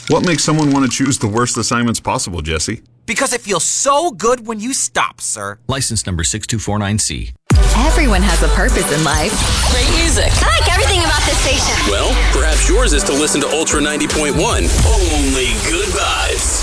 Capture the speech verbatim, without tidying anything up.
What makes someone want to choose the worst assignments possible, Jesse? Because it feels so good when you stop, sir. License number six two four nine C. Everyone has a purpose in life. Great music. I like everything about this station. Well, perhaps yours is to listen to Ultra ninety point one. Only good vibes.